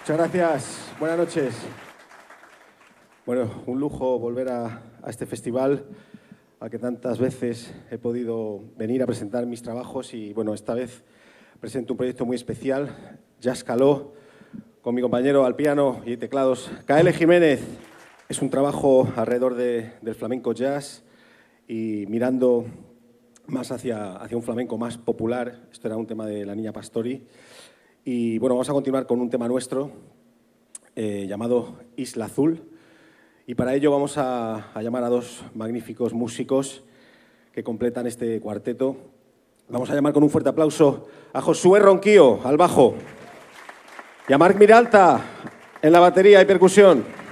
Muchas gracias. Buenas noches. Bueno, un lujo volver a este festival al que tantas veces he podido venir a presentar mis trabajos y, bueno, esta vez presento un proyecto muy especial, Jazz Caló, con mi compañero al piano y teclados, K.L. Jiménez. Es un trabajo alrededor del flamenco jazz y mirando más hacia un flamenco más popular. Esto era un tema de La Niña Pastori. Y bueno, vamos a continuar con un tema nuestro llamado Isla Azul. Y para ello vamos a llamar a dos magníficos músicos que completan este cuarteto. Vamos a llamar con un fuerte aplauso a Josué Ronquillo al bajo y a Marc Miralta en la batería y percusión.